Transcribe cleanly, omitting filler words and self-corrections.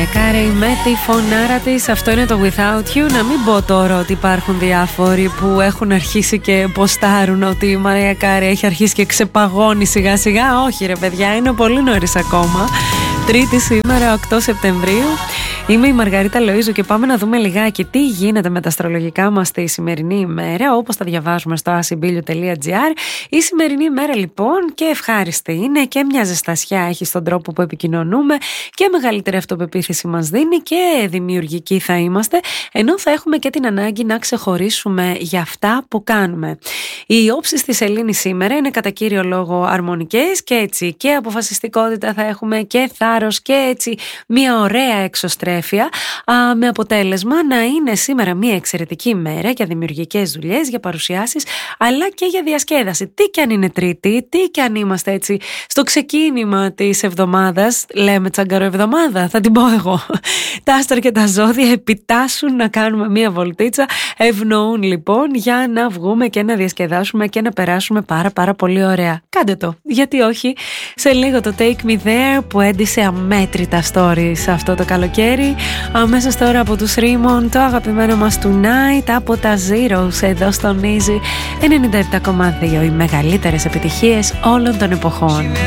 Μαρία Κάρεϊ με τη φωνάρα της. Αυτό είναι το Without You. Να μην πω τώρα ότι υπάρχουν διάφοροι που έχουν αρχίσει και ποστάρουν ότι η Μαρία Κάρεϊ έχει αρχίσει και ξεπαγώνει σιγά σιγά. Όχι ρε παιδιά, είναι πολύ νωρίς ακόμα. Τρίτη σήμερα, 8 Σεπτεμβρίου. Είμαι η Μαργαρίτα Λοΐζου και πάμε να δούμε λιγάκι τι γίνεται με τα αστρολογικά μας τη σημερινή ημέρα, όπως τα διαβάζουμε στο asibilio.gr. Η σημερινή ημέρα λοιπόν και ευχάριστη είναι και μια ζεστασιά έχει στον τρόπο που επικοινωνούμε και μεγαλύτερη αυτοπεποίθηση μας δίνει και δημιουργικοί θα είμαστε, ενώ θα έχουμε και την ανάγκη να ξεχωρίσουμε για αυτά που κάνουμε. Οι όψεις της σελήνης σήμερα είναι κατά κύριο λόγο αρμονικές και έτσι και αποφασιστικότητα θα έχουμε και θάρρος και έτσι μια ωραία εξωστρέφεια, με αποτέλεσμα να είναι σήμερα μια εξαιρετική ημέρα για δημιουργικές δουλειές, για παρουσιάσεις αλλά και για διασκέδαση. Τι κι αν είναι Τρίτη, τι κι αν είμαστε έτσι στο ξεκίνημα της εβδομάδας, λέμε τσαγκαροεβδομάδα, θα την πω εγώ. Τα άστρα και τα ζώδια επιτάσσουν να κάνουμε μια βολτίτσα, ευνοούν λοιπόν για να βγούμε και να διασκεδάσουμε και να περάσουμε πάρα πολύ ωραία. Κάντε το, γιατί όχι. Σε λίγο το Take Me There που έντυσε αμέτρητα stories αυτό το καλοκαίρι. Αμέσως τώρα από τους Ρίμον το αγαπημένο μας Tonight από τα Zeros εδώ στον Easy 97,2, οι μεγαλύτερες επιτυχίες όλων των εποχών.